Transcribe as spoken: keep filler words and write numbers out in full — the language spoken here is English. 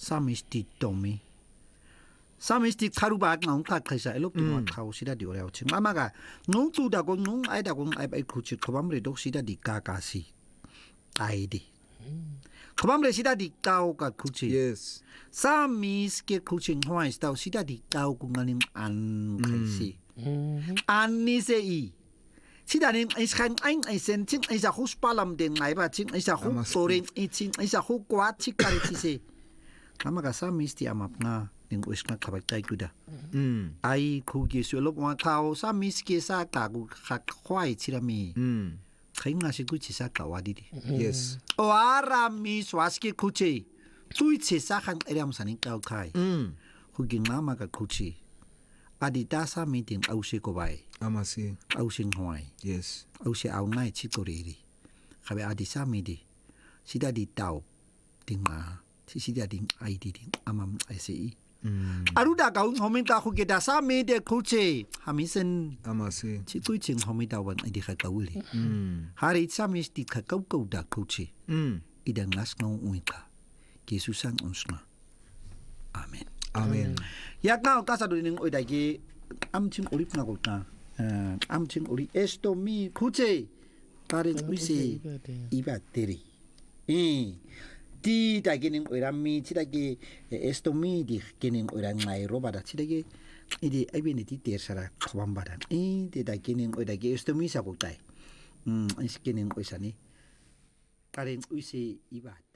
Samisti Tommy. Samisti Karubak non Kakasa, I look to my house, the Orelchi. Mamaga, no to the gon, no, I don't I could come redosida di Kakasi. I did. Come resida di Kauka Kuchi. Yes. Samis ke kuching Hawaii style, sida di Kau Kunganim and Kasi. Anise. Sida is kan ein I senting is a whose palam den I batting is a who foreign eating is a who quati caritise. Kamaga Samis the amapna. Ning uisna kabatai kuda. Mm. Ai kugi sulo wa kao sa miski sa ka gu khak khwai chirami. Mm. Khainga si kuchi sa ka wadidi. Yes. O ara mi swaski kuchi. Tuichi sa khan eram sanin ka khai. Mm. Kugi ngama ka kuchi. Adita sa meeting au se ko bai. Amasi. Au sing hwai. Yes. Au se au nai chi ko ri. Khabe adisa mi di. Sida di tau. Tinga. Sida ding ai di ding amam ai sei. Aruda kau homin ka khu geda sa me de khuche hamisen Amasi. chi tui ching homi da wan idi kha kauli. Mm. Hari samis ti kha kau kau da khuche. Mm. Idang las ngau uika. Jesus sang onsna. Amen. Amen. Ya kau ta sa do ning oi da ge am ching olip na ko ta. Am ching oli esto mi khuche. Karen uise iba teri. Eh Ti da gening orami ti da ge esto mi di gening orang ngai roba da ti da ge idi ai bene ti tercera khwambadan e ti da gening o da ge esto mi sa ko tai mm is gening o sani karen uise iba